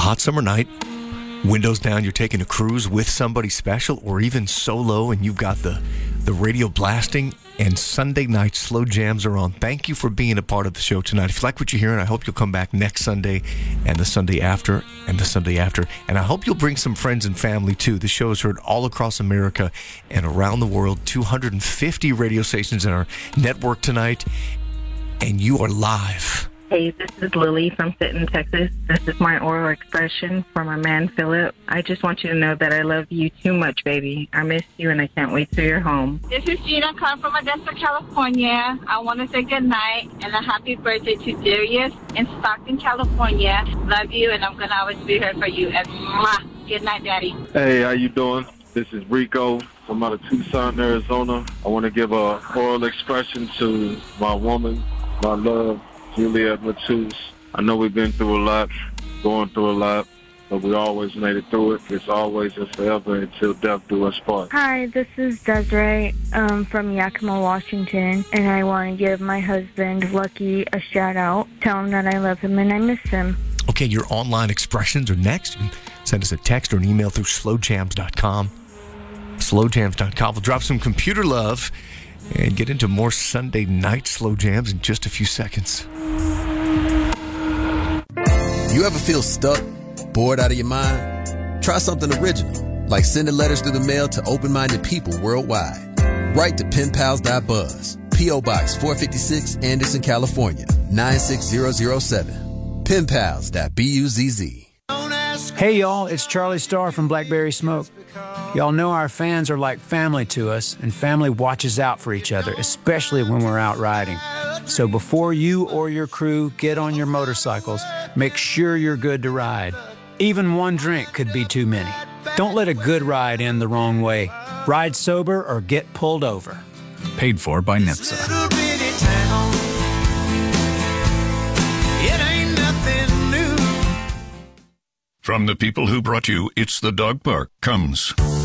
hot summer night, windows down, you're taking a cruise with somebody special or even solo, and you've got the radio blasting, and Sunday night slow jams are on. Thank you for being a part of the show tonight. If you like what you're hearing, I hope you'll come back next Sunday and the Sunday after and the Sunday after. And I hope you'll bring some friends and family too. The show is heard all across America and around the world. 250 radio stations in our network tonight, and you are live. Hey, this is Lily from Sinton, Texas. This is my oral expression for my man, Philip. I just want you to know that I love you too much, baby. I miss you, and I can't wait till you're home. This is Gina, come from Modesto, California. I want to say good night and a happy birthday to Darius in Stockton, California. Love you, and I'm going to always be here for you. And mwah, good night, Daddy. Hey, how you doing? This is Rico from out of Tucson, Arizona. I want to give a oral expression to my woman, my love, Juliet Matus. I know we've been through a lot, going through a lot, but we always made it through it. It's always and forever until death do us part. Hi, this is Desiree from Yakima, Washington, and I want to give my husband, Lucky, a shout-out. Tell him that I love him and I miss him. Okay, your online expressions are next. You can send us a text or an email through slowjams.com. Slowjams.com. We'll drop some computer love and get into more Sunday night slow jams in just a few seconds. You ever feel stuck, bored out of your mind? Try something original, like sending letters through the mail to open-minded people worldwide. Write to penpals.buzz, P.O. Box 456, Anderson, California, 96007. Penpals.buzz. Hey y'all, it's Charlie Starr from Blackberry Smoke. Y'all know our fans are like family to us, and family watches out for each other, especially when we're out riding. So before you or your crew get on your motorcycles, make sure you're good to ride. Even one drink could be too many. Don't let a good ride end the wrong way. Ride sober or get pulled over. Paid for by NHTSA. From the people who brought you It's the Dog Park comes